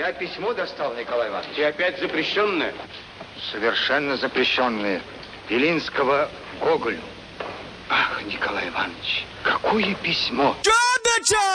Я письмо достал, Николай Иванович. И опять запрещенное? Совершенно запрещенное. Белинского Гоголю. Ах, Николай Иванович, какое письмо!